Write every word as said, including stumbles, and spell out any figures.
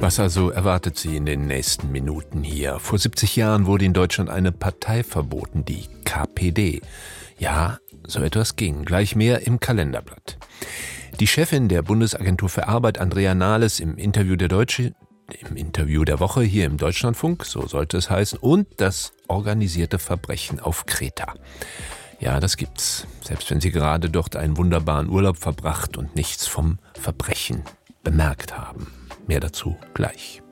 Was also erwartet Sie in den nächsten Minuten hier? Vor siebzig Jahren wurde in Deutschland eine Partei verboten, die K P D. Ja, so etwas ging. Gleich mehr im Kalenderblatt. Die Chefin der Bundesagentur für Arbeit, Andrea Nahles, im Interview der Deutsche, im Interview der Woche hier im Deutschlandfunk, so sollte es heißen, und das organisierte Verbrechen auf Kreta. Ja, das gibt's. Selbst wenn Sie gerade dort einen wunderbaren Urlaub verbracht und nichts vom Verbrechen bemerkt haben. Mehr dazu gleich.